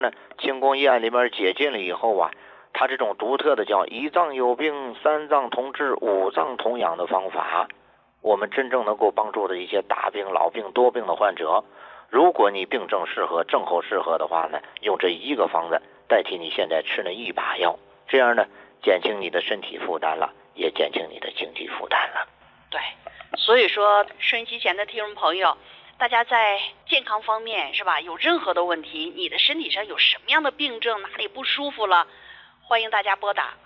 清宫医案里面解禁了以后啊，它这种独特的叫一脏有病三脏同治五脏同养的方法，我们真正能够帮助的一些大病老病多病的患者，如果你病症适合症候适合的话呢，用这一个方子代替你现在吃那一把药，这样呢减轻你的身体负担了，也减轻你的经济负担了。 对，所以说收音机前的听众朋友，大家在健康方面是吧，有任何的问题，你的身体上有什么样的病症，哪里不舒服了，欢迎大家拨打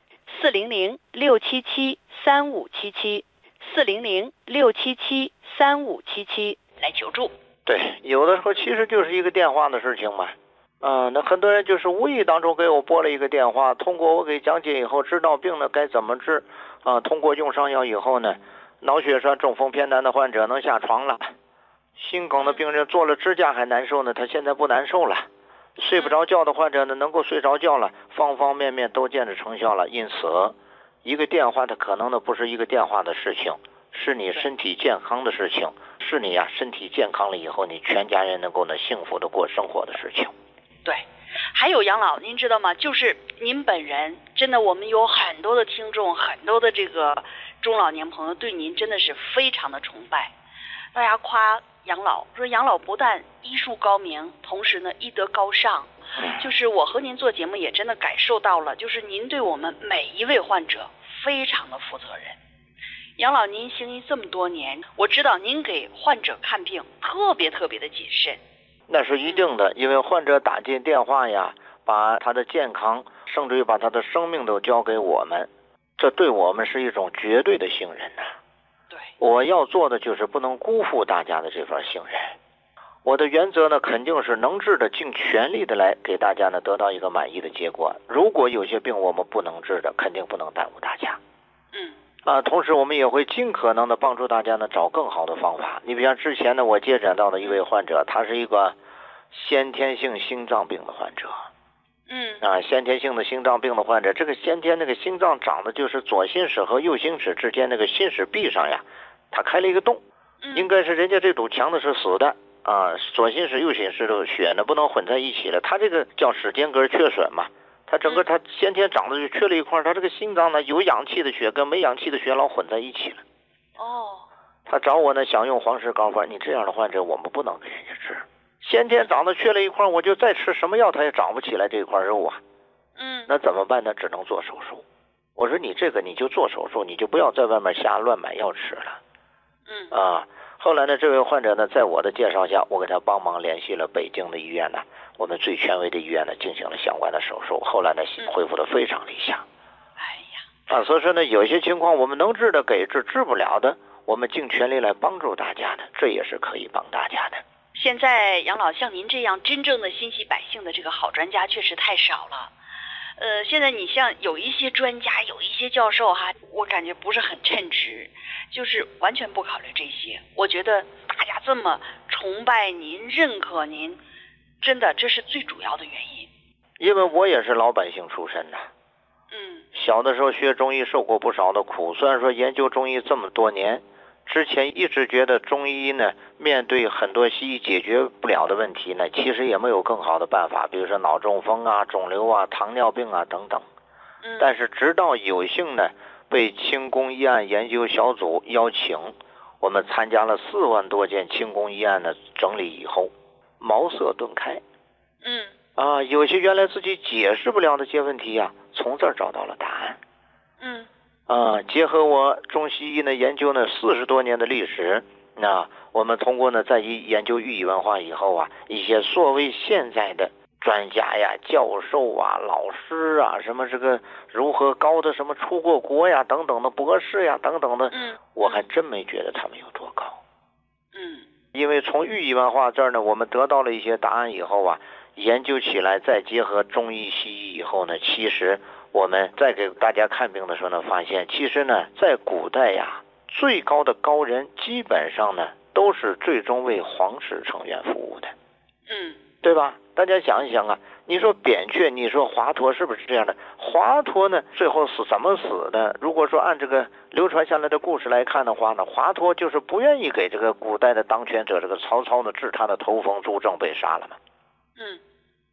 400-677-3577，400-677-3577来求助。 对，有的时候其实就是一个电话的事情嘛。那很多人就是无意当中给我拨了一个电话，通过我给讲解以后，知道病呢该怎么治通过用上药以后呢，脑血栓中风偏瘫的患者能下床了，心梗的病人做了支架还难受呢，他现在不难受了，睡不着觉的患者呢能够睡着觉了，方方面面都见着成效了。因此一个电话它可能的不是一个电话的事情，是你身体健康的事情，是你身体健康了以后你全家人能够幸福的过生活的事情。 对，还有杨老您知道吗，就是您本人真的，我们有很多的听众，很多的这个中老年朋友对您真的是非常的崇拜，大家夸杨老说杨老不但医术高明，同时呢医德高尚，就是我和您做节目也真的感受到了，就是您对我们每一位患者非常的负责任。杨老您行医这么多年，我知道您给患者看病特别的谨慎。 那是一定的，因为患者打进电话呀，把他的健康甚至于把他的生命都交给我们，这对我们是一种绝对的信任呐。 对， 我要做的就是不能辜负大家的这份信任。我的原则呢，肯定是能治的尽全力的来给大家呢得到一个满意的结果。如果有些病我们不能治的，肯定不能耽误大家。同时我们也会尽可能的帮助大家呢找更好的方法。你比方之前呢，我接诊到的一位患者，他是一个先天性心脏病的患者。先天性的心脏病的患者，这个先天那个心脏长的就是左心室和右心室之间那个心室壁上呀，他开了一个洞，应该是人家这堵墙呢是死的左心室右心室的血呢不能混在一起了，他这个叫室间隔缺损嘛。他整个他先天长得就缺了一块，他这个心脏呢有氧气的血跟没氧气的血老混在一起了。他找我呢想用黄石膏方，你这样的患者我们不能给人家治。先天长得缺了一块，我就再吃什么药他也长不起来这块肉啊。那怎么办呢？只能做手术。我说你这个你就做手术，你就不要在外面瞎乱买药吃了。后来呢，这位患者呢，在我的介绍下，我给他帮忙联系了北京的医院呢，我们最权威的医院呢，进行了相关的手术。后来呢，恢复的非常理想。所以说呢，有些情况我们能治的给治，治不了的，我们尽全力来帮助大家的，这也是可以帮大家的。 现在杨老像您这样真正的心系百姓的这个好专家确实太少了。现在你像有一些专家，有一些教授我感觉不是很称职，就是完全不考虑这些。我觉得大家这么崇拜您、认可您，真的这是最主要的原因。 因为我也是老百姓出身的。小的时候学中医受过不少的苦，虽然说研究中医这么多年，之前一直觉得中医呢，面对很多西医解决不了的问题呢，其实也没有更好的办法，比如说脑中风肿瘤糖尿病等等。但是直到有幸呢，被清宫医案研究小组邀请，我们参加了4万多件清宫医案的整理以后，茅塞顿开。有些原来自己解释不了的些问题从这儿找到了答案。结合我中西医呢研究呢40多年的历史，我们通过呢在研究寓意文化以后一些所谓现在的专家教授老师什么这个如何高的什么出过国等等的博士等等的，我还真没觉得他们有多高。因为从寓意文化这儿呢，我们得到了一些答案以后研究起来，再结合中医西医以后呢，其实我们在给大家看病的时候呢，发现其实呢，在古代最高的高人基本上呢，都是最终为皇室成员服务的。对吧？大家想一想你说扁鹊，你说华佗，是不是这样的？华佗呢，最后是怎么死的？如果说按这个流传下来的故事来看的话呢，华佗就是不愿意给这个古代的当权者这个曹操呢治他的头风，朱正被杀了嘛。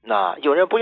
那有人不